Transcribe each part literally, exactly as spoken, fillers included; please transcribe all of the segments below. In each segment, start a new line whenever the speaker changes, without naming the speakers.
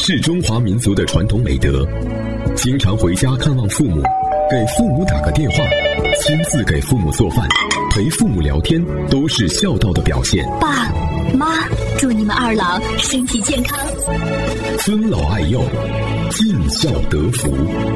是中华民族的传统美德。经常回家看望父母，给父母打个电话，亲自给父母做饭，陪父母聊天，都是孝道的表现。
爸妈，祝你们二老身体健康，
尊老爱幼，尽孝得福。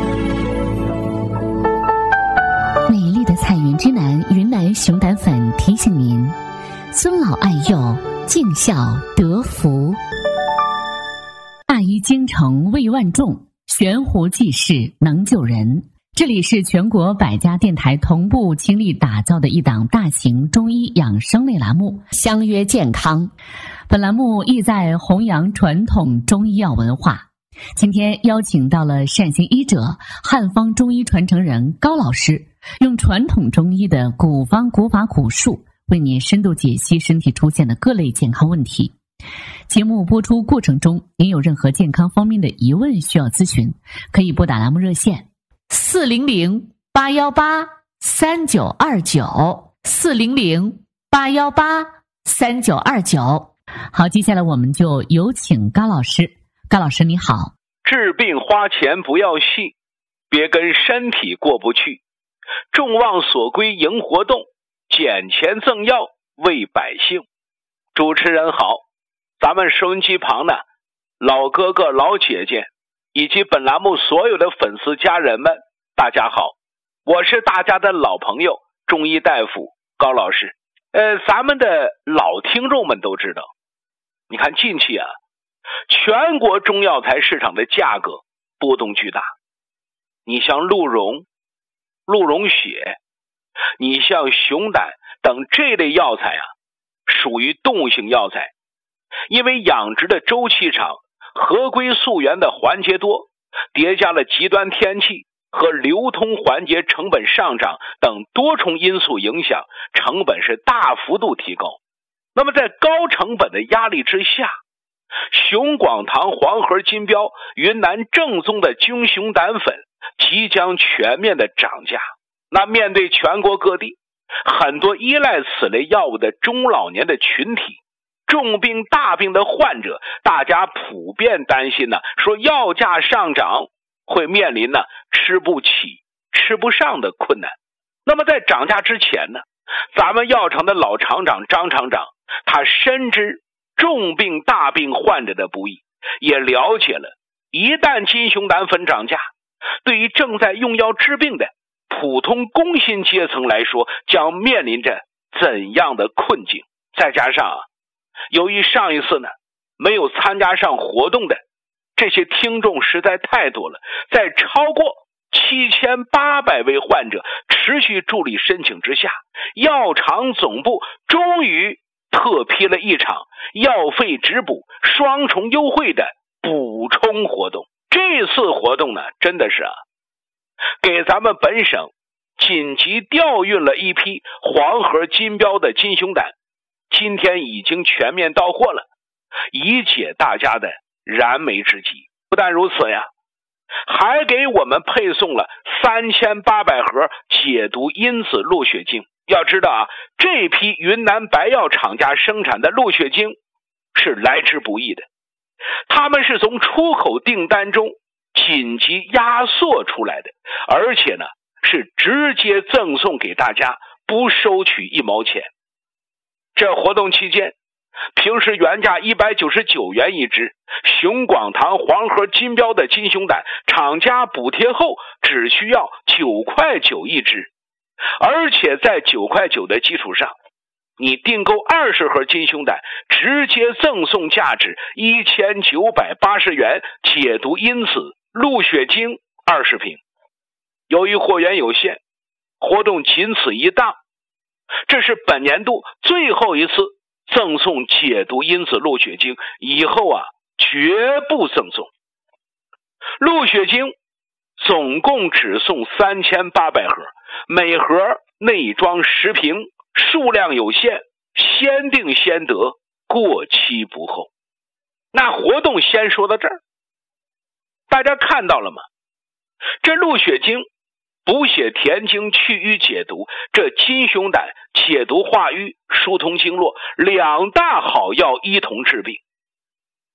美丽的彩云之南云南熊胆粉提醒您：尊老爱幼，尽孝得福。大医精诚为万众，悬壶济世能救人。这里是全国百家电台同步倾力打造的一档大型中医养生类栏目《相约健康》。本栏目意在弘扬传统中医药文化。今天邀请到了善行医者、汉方中医传承人高老师，用传统中医的古方古法古术，为您深度解析身体出现的各类健康问题。节目播出过程中，您有任何健康方面的疑问需要咨询，可以拨打栏目热线四零零八幺八三九二九四零零八幺八三九二九。好，接下来我们就有请高老师。高老师你好。
治病花钱不要戏，别跟身体过不去。众望所归迎活动，捡钱赠药为百姓。主持人好，咱们收音机旁的老哥哥老姐姐以及本栏目所有的粉丝家人们，大家好，我是大家的老朋友中医大夫高老师。呃，咱们的老听众们都知道，你看近期啊，全国中药材市场的价格波动巨大。你像鹿茸、鹿茸血，你像熊胆等这类药材啊，属于动物性药材，因为养殖的周期长，合规溯源的环节多，叠加了极端天气和流通环节成本上涨等多重因素影响，成本是大幅度提高。那么在高成本的压力之下，熊广堂黄河金标云南正宗的菌熊胆粉即将全面的涨价。那面对全国各地很多依赖此类药物的中老年的群体，重病大病的患者，大家普遍担心呢，说药价上涨会面临呢吃不起吃不上的困难。那么在涨价之前呢，咱们药厂的老厂长张厂长，他深知重病大病患者的不易，也了解了一旦金熊胆粉涨价，对于正在用药治病的普通工薪阶层来说，将面临着怎样的困境。再加上啊，由于上一次呢没有参加上活动的这些听众实在太多了，在超过七千八百位患者持续助力申请之下，药厂总部终于特批了一场药费直补双重优惠的补充活动。这次活动呢，真的是啊，给咱们本省紧急调运了一批黄河金标的金熊胆，今天已经全面到货了，以解大家的燃眉之急。不但如此呀，还给我们配送了三千八百盒解毒因子鹿血精。要知道啊，这批云南白药厂家生产的鹿血精是来之不易的，他们是从出口订单中紧急压缩出来的，而且呢是直接赠送给大家，不收取一毛钱。这活动期间，平时原价一百九十九元一支，熊广堂黄河金标的金熊胆，厂家补贴后只需要九块九一支，而且在九块九的基础上，你订购二十盒金熊胆，直接赠送价值一千九百八十元解毒因子鹿血精二十瓶。由于货源有限，活动仅此一档，这是本年度最后一次赠送解毒因子鹿血精，以后啊绝不赠送。鹿血精总共只送三千八百盒，每盒内装十瓶，数量有限，先订先得，过期不候。那活动先说到这儿，大家看到了吗？这鹿血精补血填精去瘀解毒，这金熊胆解毒化瘀疏通经络，两大好药一同治病。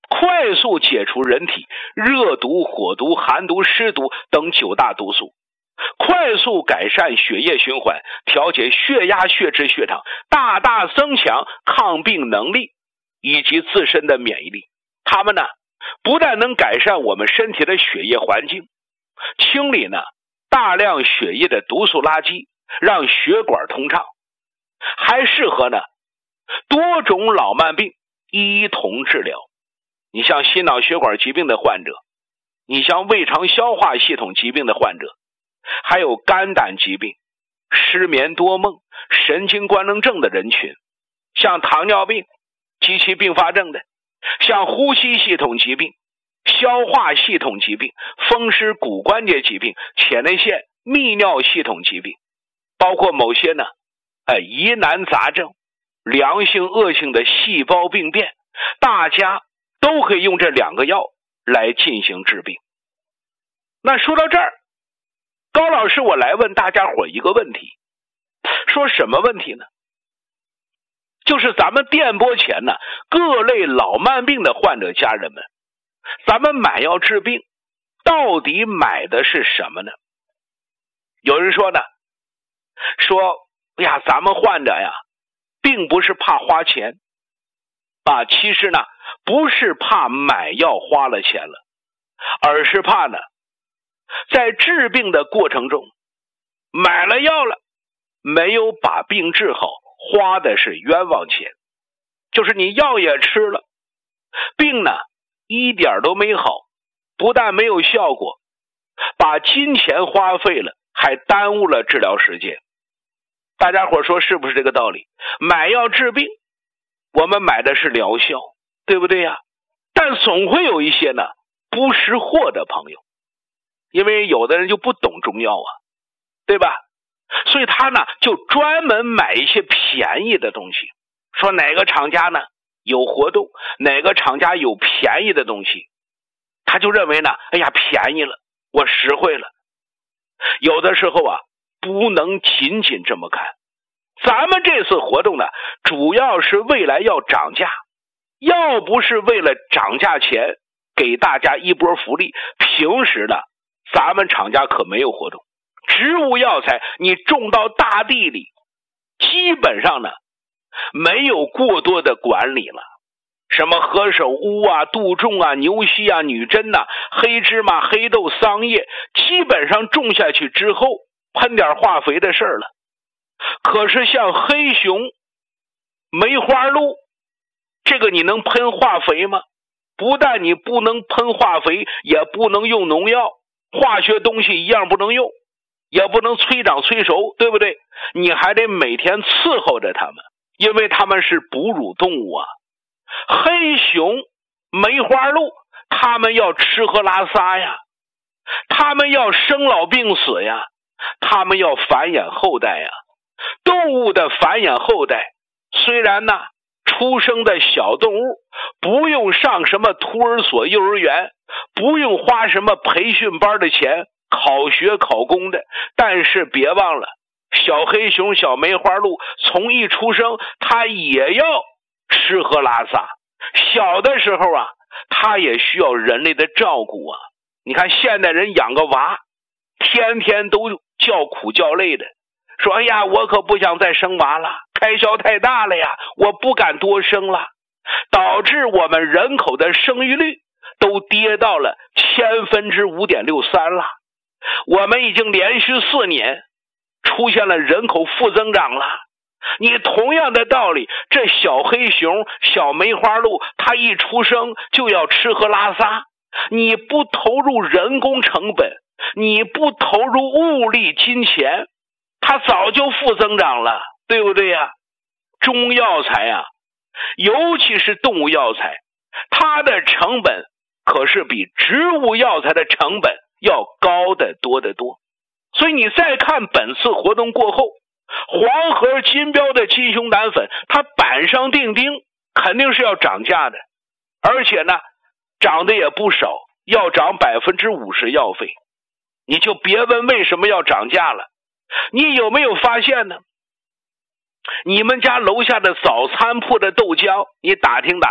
快速解除人体热毒、火毒、寒毒、湿毒等九大毒素，快速改善血液循环，调节血压、血脂、血糖，大大增强抗病能力以及自身的免疫力。它们呢，不但能改善我们身体的血液环境，清理呢大量血液的毒素垃圾，让血管通畅，还适合呢多种老慢病一同治疗。你像心脑血管疾病的患者，你像胃肠消化系统疾病的患者，还有肝胆疾病、失眠多梦、神经官能症的人群，像糖尿病及其并发症的，像呼吸系统疾病、消化系统疾病、风湿骨关节疾病、前列腺泌尿系统疾病，包括某些呢呃疑难杂症、良性恶性的细胞病变，大家都可以用这两个药来进行治病。那说到这儿，高老师我来问大家伙一个问题，说什么问题呢？就是咱们电波前呢各类老慢病的患者家人们，咱们买药治病到底买的是什么呢？有人说呢，说哎呀，咱们患者呀并不是怕花钱啊，其实呢不是怕买药花了钱了，而是怕呢在治病的过程中买了药了，没有把病治好，花的是冤枉钱。就是你药也吃了，病呢一点都没好，不但没有效果，把金钱花费了，还耽误了治疗时间。大家伙说是不是这个道理？买药治病，我们买的是疗效，对不对呀？但总会有一些呢不识货的朋友，因为有的人就不懂中药啊，对吧？所以他呢就专门买一些便宜的东西，说哪个厂家呢有活动，哪个厂家有便宜的东西，他就认为呢哎呀便宜了，我实惠了。有的时候啊不能仅仅这么看，咱们这次活动呢主要是未来要涨价，要不是为了涨价前给大家一波福利，平时呢咱们厂家可没有活动。植物药材你种到大地里，基本上呢没有过多的管理了，什么何首乌啊、杜仲啊、牛膝啊、女贞呐、啊、黑芝麻、黑豆、桑叶，基本上种下去之后喷点化肥的事儿了。可是像黑熊、梅花鹿，这个你能喷化肥吗？不但你不能喷化肥，也不能用农药，化学东西一样不能用，也不能催长催熟，对不对？你还得每天伺候着它们，因为它们是哺乳动物啊。黑熊、梅花鹿，它们要吃喝拉撒呀，它们要生老病死呀，它们要繁衍后代呀。动物的繁衍后代，虽然呢出生的小动物不用上什么托儿所、幼儿园，不用花什么培训班的钱，考学考公的，但是别忘了，小黑熊、小梅花鹿从一出生它也要吃喝拉撒，小的时候啊它也需要人类的照顾啊。你看现代人养个娃天天都叫苦叫累的，说哎呀我可不想再生娃了，开销太大了呀，我不敢多生了，导致我们人口的生育率都跌到了千分之五点六三了。我们已经连续四年出现了人口负增长了。你同样的道理，这小黑熊、小梅花鹿，它一出生就要吃喝拉撒，你不投入人工成本，你不投入物力金钱，它早就负增长了，对不对呀？中药材啊，尤其是动物药材，它的成本可是比植物药材的成本要高得多得多。所以你再看本次活动过后，黄河金标的金熊胆粉，它板上钉钉肯定是要涨价的，而且呢涨的也不少，要涨 百分之五十 药费。你就别问为什么要涨价了。你有没有发现呢？你们家楼下的早餐铺的豆浆，你打听打听，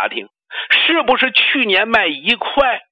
是不是去年卖一块，